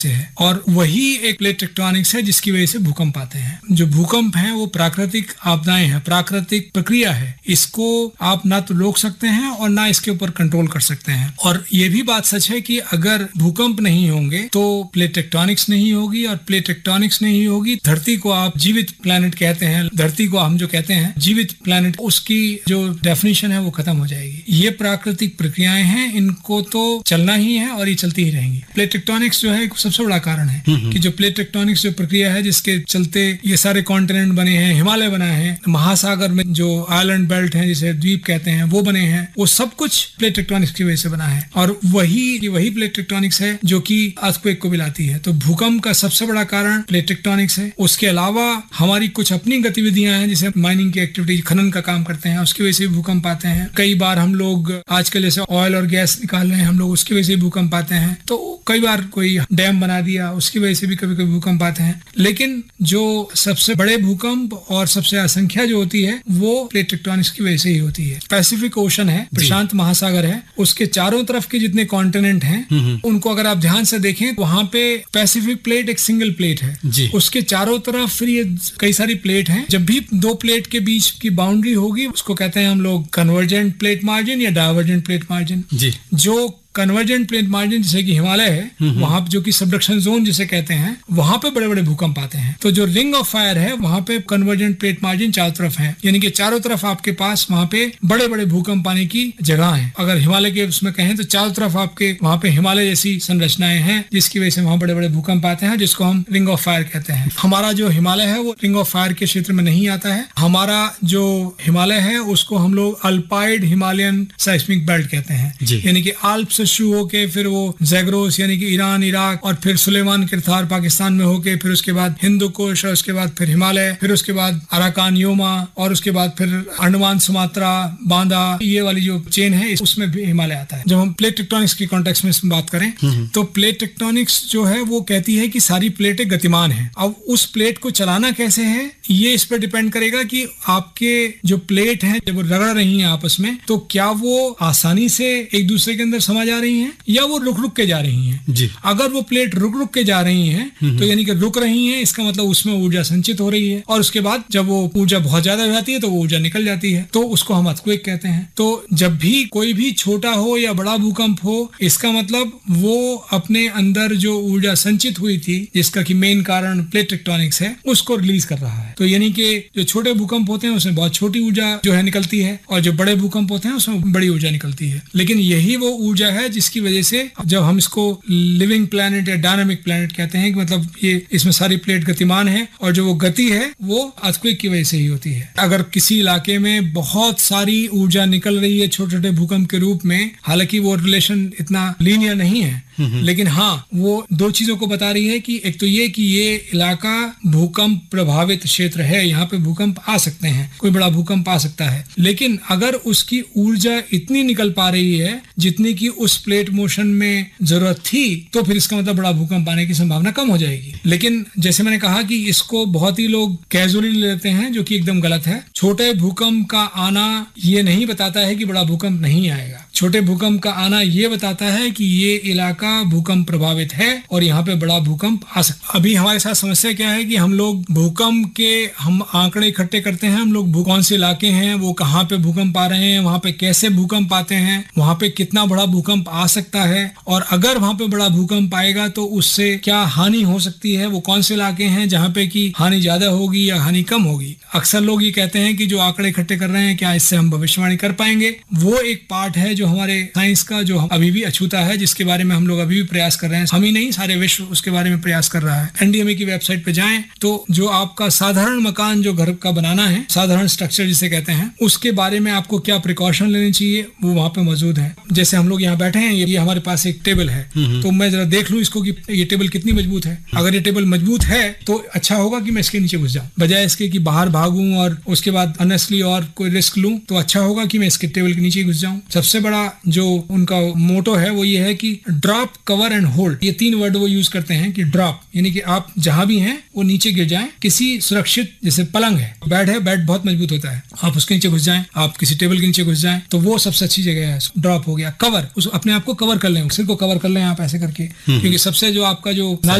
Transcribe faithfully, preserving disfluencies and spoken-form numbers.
है, और वही एक प्लेट टेक्टोनिक्स है जिसकी वजह से भूकंप आते हैं। जो भूकंप हैं वो प्राकृतिक आपदाएं हैं, प्राकृतिक प्रक्रिया है, इसको आप ना तो रोक सकते हैं और ना इसके ऊपर कंट्रोल कर सकते हैं। और ये भी बात सच है कि अगर भूकंप नहीं होंगे तो प्लेट टेक्टोनिक्स नहीं होगी, और प्लेट टेक्टोनिक्स नहीं होगी, धरती को आप जीवित प्लैनेट कहते हैं, धरती को हम जो कहते हैं जीवित प्लैनेट, उसकी जो डेफिनेशन है वो खत्म हो जाएगी। ये प्राकृतिक प्रक्रियाएं हैं, इनको तो चलना ही है और ये चलती ही रहेंगी। प्लेट टेक्टोनिक्स जो है सबसे बड़ा कारण है कि जो प्लेट टेक्टोनिक्स जो प्रक्रिया है जिसके चलते ये सारे कॉन्टिनेंट बने हैं, हिमालय बना है, महासागर में जो आइलैंड बेल्ट है जिसे द्वीप कहते हैं वो बने हैं, वो सब कुछ प्लेट टेक्टोनिक्स की वजह से बना है। और वही वही प्लेट टेक्टोनिक्स है जो कि अर्थक्वेक को भी लाती है। तो भूकंप का सबसे बड़ा कारण प्लेट टेक्टोनिक्स है। उसके अलावा हमारी कुछ अपनी गतिविधियां हैं, जैसे माइनिंग की एक्टिविटी, खनन का काम करते हैं, उसकी वजह से भूकंप आते हैं। कई बार हम लोग आजकल जैसे ऑयल और गैस निकाल रहे हैं हम लोग, उसकी वजह से भूकंप आते हैं। तो कई बार कोई डैम बना दिया, उसकी वजह से भी कभी कभी भूकंप आते हैं। लेकिन जो सबसे बड़े भूकंप और सबसे असंख्या जो होती है वो प्लेट टेक्टोनिक्स की वजह से ही होती है। पैसिफिक ओशन है, प्रशांत महासागर है, उसके चारों तरफ के जितने कॉन्टिनेंट हैं उनको अगर आप ध्यान से देखें, वहां पे पैसिफिक प्लेट एक सिंगल प्लेट है, उसके चारों तरफ फिर ये कई सारी प्लेट हैं। जब भी दो प्लेट के बीच की बाउंड्री होगी उसको कहते हैं हम लोग कन्वर्जेंट प्लेट मार्जिन या डाइवर्जेंट प्लेट मार्जिन। जो कन्वर्जेंट प्लेट मार्जिन जैसे कि हिमालय है, वहां जो कि सबडक्शन जोन जिसे कहते हैं, वहां पे बड़े बड़े भूकंप आते हैं। तो जो रिंग ऑफ फायर है वहां पे कन्वर्जेंट प्लेट मार्जिन चारों तरफ है, यानी कि चारों तरफ आपके पास वहां पे बड़े बड़े भूकंप आने की जगह है। अगर हिमालय के उसमें कहें तो चारों तरफ आपके वहां पे हिमालय जैसी संरचनाएं हैं जिसकी वजह से वहां बड़े बड़े भूकंप आते हैं, जिसको हम रिंग ऑफ फायर कहते हैं। हमारा जो हिमालय है वो रिंग ऑफ फायर के क्षेत्र में नहीं आता है। हमारा जो हिमालय है उसको हम लोग अल्पाइड हिमालयन साइस्मिक बेल्ट कहते हैं, यानी कि आल्प से शुरू होके फिर वो जैग्रोस यानी कि ईरान, इराक, और फिर सुलेमान के थार पाकिस्तान में होके फिर उसके बाद हिंदू कुश, और उसके बाद फिर हिमालय, फिर उसके बाद अराकान योमा, और उसके बाद फिर अंडमान सुमात्रा, बांदा, ये वाली जो चेन है उसमें भी हिमालय आता है। जब हम प्लेट टेक्टोनिक्स की कॉन्टेक्स्ट में बात करें तो प्लेट टेक्टोनिक्स जो है वो कहती है कि सारी प्लेटें गतिमान हैं। अब उस प्लेट को चलाना कैसे है ये इस पर डिपेंड करेगा कि आपके जो प्लेट हैं जब वो रगड़ रही हैं आपस में, तो क्या वो आसानी से एक दूसरे के अंदर समा जा रही हैं या वो रुक रुक के जा रही हैं। जी। अगर वो प्लेट रुक रुक के जा रही हैं तो यानी कि रुक रही हैं, इसका मतलब उसमें ऊर्जा संचित हो रही है, और उसके बाद जब वो ऊर्जा बहुत ज्यादा हो जाती है तो वो ऊर्जा निकल जाती है, तो उसको हम अर्थक्वेक कहते हैं। तो जब भी कोई भी छोटा हो या बड़ा भूकंप हो, इसका मतलब वो अपने अंदर जो ऊर्जा संचित हुई थी जिसका कि मेन कारण प्लेट टेक्टोनिक्स है उसको रिलीज कर रहा है। तो यानी कि जो छोटे भूकंप होते हैं उसमें बहुत छोटी ऊर्जा जो है निकलती है, और जो बड़े भूकंप होते हैं उसमें बड़ी ऊर्जा निकलती है। लेकिन यही वो ऊर्जा है जिसकी वजह से जब हम इसको लिविंग प्लैनेट या डायनामिक प्लैनेट कहते हैं कि मतलब ये इसमें सारी प्लेट गतिमान है, और जो वो गति है वो अर्थक्वेक की वजह से ही होती है। अगर किसी इलाके में बहुत सारी ऊर्जा निकल रही है छोटे छोटे भूकंप के रूप में, हालांकि वो रिलेशन इतना लीनियर नहीं है, लेकिन हाँ वो दो चीजों को बता रही है कि एक तो ये कि ये इलाका भूकंप प्रभावित क्षेत्र है, यहाँ पे भूकंप आ सकते हैं, कोई बड़ा भूकंप आ सकता है। लेकिन अगर उसकी ऊर्जा इतनी निकल पा रही है जितनी की उस प्लेट मोशन में जरूरत थी, तो फिर इसका मतलब बड़ा भूकंप आने की संभावना कम हो जाएगी। लेकिन जैसे मैंने कहा कि इसको बहुत ही लोग कैजुअली लेते हैं, जो कि एकदम गलत है। छोटे भूकंप का आना ये नहीं बताता है कि बड़ा भूकंप नहीं आएगा। छोटे भूकंप का आना ये बताता है कि ये इलाका भूकंप प्रभावित है और यहाँ पे बड़ा भूकंप आ सकता है। अभी हमारे साथ समस्या क्या है कि हम लोग भूकंप के हम आंकड़े इकट्ठे करते हैं, हम लोग कौन से इलाके हैं, वो कहाँ पे भूकंप आ रहे हैं, वहाँ पे कैसे भूकंप आते हैं, वहाँ पे कितना बड़ा भूकंप आ सकता है, और अगर वहाँ पे बड़ा भूकंप आएगा तो उससे क्या हानि हो सकती है, वो कौन से इलाके हैं जहाँ पे की हानि ज्यादा होगी या हानि कम होगी। अक्सर लोग ये कहते हैं कि जो आंकड़े इकट्ठे कर रहे हैं क्या इससे हम भविष्यवाणी कर पाएंगे। वो एक पार्ट है जो हमारे साइंस का जो अभी भी अछूता है, जिसके बारे में हम लोग अभी भी प्रयास कर रहे हैं। हम ही नहीं, सारे विश्व उसके बारे में प्रयास कर रहा है। एनडीएमए की वेबसाइट पे जाएं तो जो आपका साधारण मकान जो घर का बनाना है, साधारण स्ट्रक्चर जिसे कहते हैं, उसके बारे में आपको क्या प्रिकॉशन लेनी चाहिए वो वहाँ पे मौजूद है। जैसे हम लोग यहाँ बैठे हैं, ये हमारे पास एक टेबल है, तो मैं जरा देख लूँ इसको कि ये टेबल कितनी मजबूत है। अगर ये टेबल मजबूत है तो अच्छा होगा कि मैं इसके नीचे घुस जाऊँ, बजाय इसके कि बाहर भागूं और उसके बाद अननेसेसरी और कोई रिस्क लूं, तो अच्छा होगा कि मैं इसके टेबल के नीचे घुस जाऊं। सबसे बड़ा जो उनका मोटो है वो ये है कि ड्रॉप, कवर एंड होल्ड, ये तीन वर्ड वो यूज करते हैं कि ड्रॉप यानी कि आप जहां भी हैं वो नीचे गिर जाएं, किसी सुरक्षित, जैसे पलंग है, बेड है, बेड बहुत मजबूत होता है, आप उसके नीचे घुस जाएं, आप किसी टेबल के नीचे घुस जाएं, तो वो सबसे अच्छी जगह है। ड्रॉप हो गया। कवर, उस अपने आप को कवर कर लें, सिर को कवर कर लें आप ऐसे करके, क्योंकि सबसे जो आपका जो